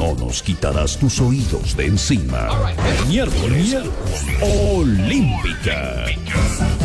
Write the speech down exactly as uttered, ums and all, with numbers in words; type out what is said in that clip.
no nos quitarás tus oídos de encima. Miércoles Olímpica.